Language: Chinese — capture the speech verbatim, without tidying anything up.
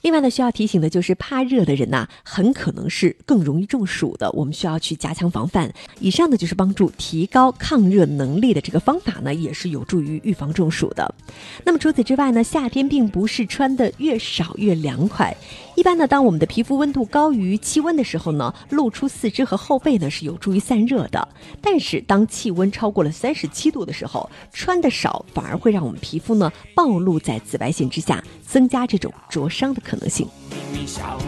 另外呢，需要提醒的就是怕热的人呐、啊，很可能是更容易中暑的，我们需要去加强防范。以上呢就是帮助提高抗热能力的这个方法呢，也是有助于预防中暑的。那么除此之外呢，夏天并不是穿的越少越凉快。一般呢，当我们的皮肤温度高于气温的时候呢，露出四肢和后背呢是有助于散热的。但是当气温超过了三十七度的时候，穿的少反而会让我们皮肤呢暴露在紫外线之下，增加这种灼伤的可能性。